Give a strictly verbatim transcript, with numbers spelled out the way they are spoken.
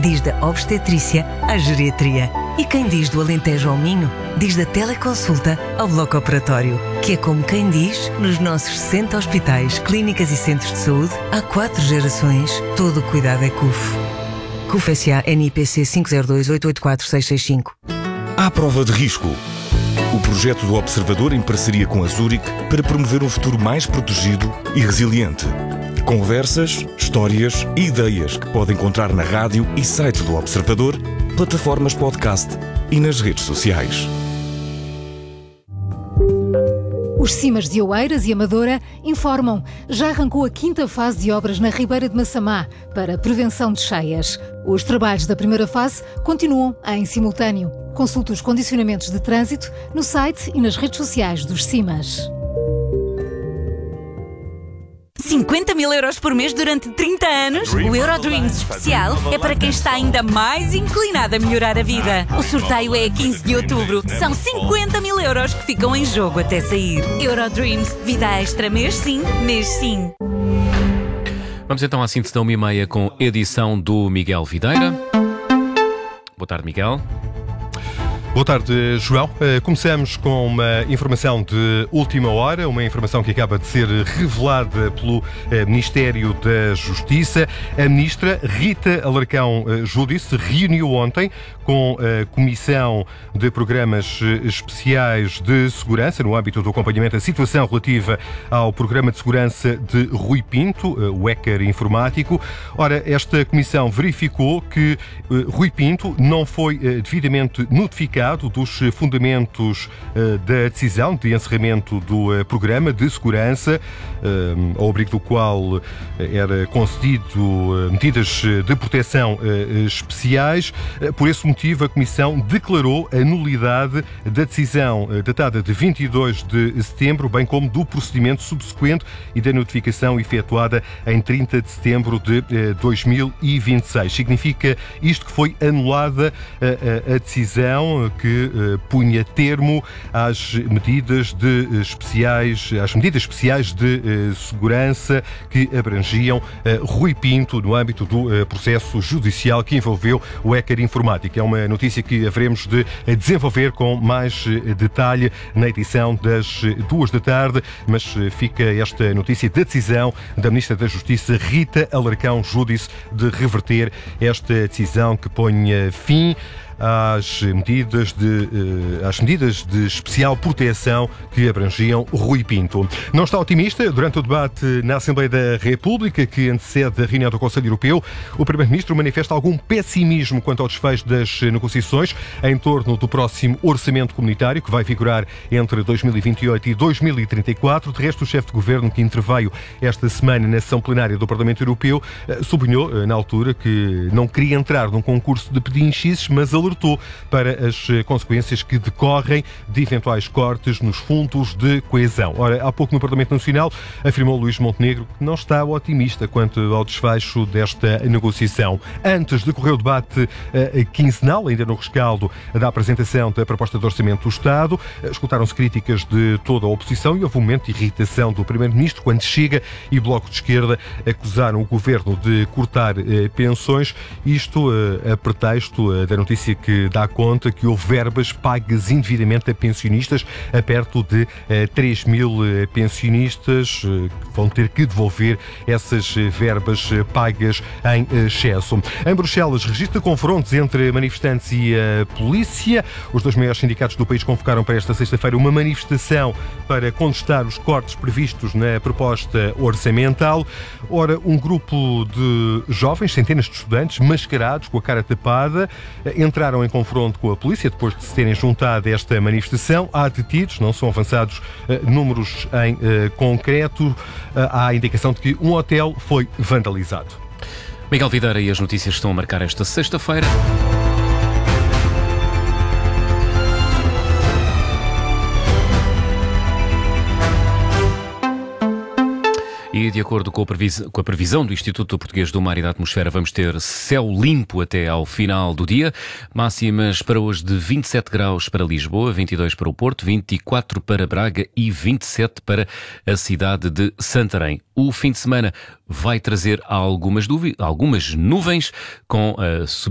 diz da obstetrícia à geriatria. E quem diz do Alentejo ao Minho, diz da teleconsulta ao bloco operatório. Que é como quem diz, nos nossos sessenta hospitais, clínicas e centros de saúde, há quatro gerações, todo o cuidado é C U F. C U F S A N I P C cinco zero dois oito oito quatro seis seis cinco. À prova de risco. O projeto do Observador em parceria com a Zurich para promover um futuro mais protegido e resiliente. Conversas, histórias e ideias que pode encontrar na rádio e site do Observador, plataformas podcast e nas redes sociais. Os Cimas de Oeiras e Amadora informam. Já arrancou a quinta fase de obras na Ribeira de Massamá para prevenção de cheias. Os trabalhos da primeira fase continuam em simultâneo. Consulte os condicionamentos de trânsito no site e nas redes sociais dos Cimas. cinquenta mil euros por mês durante trinta anos? O Eurodreams especial é para quem está ainda mais inclinado a melhorar a vida. O sorteio é a quinze de outubro. São cinquenta mil euros que ficam em jogo até sair. Eurodreams, vida extra mês sim, mês sim. Vamos então à síntese da uma e meia com edição do Miguel Videira. Boa tarde, Miguel. Boa tarde, João. Começamos com uma informação de última hora, uma informação que acaba de ser revelada pelo Ministério da Justiça. A ministra Rita Alarcão Júdice reuniu ontem com a Comissão de Programas Especiais de Segurança no âmbito do acompanhamento da situação relativa ao Programa de Segurança de Rui Pinto, o hacker informático. Ora, esta comissão verificou que Rui Pinto não foi devidamente notificado dos fundamentos da decisão de encerramento do programa de segurança, ao abrigo do qual era concedido medidas de proteção especiais. Por esse motivo, a Comissão declarou a nulidade da decisão datada de vinte e dois de setembro, bem como do procedimento subsequente e da notificação efetuada em trinta de setembro de dois mil e vinte e seis. Significa isto que foi anulada a, a, a decisão que uh, punha termo às medidas de uh, especiais, às medidas especiais de uh, segurança que abrangiam uh, Rui Pinto no âmbito do uh, processo judicial que envolveu o hacker informático. É uma notícia que haveremos de uh, desenvolver com mais uh, detalhe na edição das uh, duas da tarde, mas uh, fica esta notícia da decisão da Ministra da Justiça, Rita Alarcão Júdice, de reverter esta decisão que ponha fim às medidas de, às medidas de especial proteção que abrangiam Rui Pinto. Não está otimista. Durante o debate na Assembleia da República, que antecede a reunião do Conselho Europeu, o Primeiro-Ministro manifesta algum pessimismo quanto ao desfecho das negociações em torno do próximo orçamento comunitário, que vai vigorar entre dois mil e vinte e oito e dois mil e trinta e quatro. De resto, o chefe de governo, que interveio esta semana na sessão plenária do Parlamento Europeu, sublinhou, na altura, que não queria entrar num concurso de pedinchices, mas alertou para as consequências que decorrem de eventuais cortes nos fundos de coesão. Ora, há pouco no Parlamento Nacional afirmou Luís Montenegro que não está otimista quanto ao desfecho desta negociação. Antes decorreu o debate uh, quinzenal, ainda no rescaldo da apresentação da proposta de orçamento do Estado. Escutaram-se críticas de toda a oposição e houve um momento de irritação do Primeiro-Ministro quando Chega e Bloco de Esquerda acusaram o Governo de cortar uh, pensões, isto uh, a pretexto uh, da notícia que dá conta que houve verbas pagas indevidamente a pensionistas, a perto de uh, três mil uh, pensionistas uh, que vão ter que devolver essas uh, verbas uh, pagas em uh, excesso. Em Bruxelas, registra confrontos entre manifestantes e a polícia. Os dois maiores sindicatos do país convocaram para esta sexta-feira uma manifestação para contestar os cortes previstos na proposta orçamental. Ora, um grupo de jovens, centenas de estudantes, mascarados, com a cara tapada, entraram em confronto com a polícia depois de se terem juntado a esta manifestação. Há detidos, não são avançados uh, números em uh, concreto. Uh, há a indicação de que um hotel foi vandalizado. Miguel Videira e as notícias estão a marcar esta sexta-feira. E, de acordo com a, previs... com a previsão do Instituto Português do Mar e da Atmosfera, vamos ter céu limpo até ao final do dia. Máximas para hoje de vinte e sete graus para Lisboa, vinte e dois para o Porto, vinte e quatro para Braga e vinte e sete para a cidade de Santarém. O fim de semana vai trazer algumas, duvi... algumas nuvens com a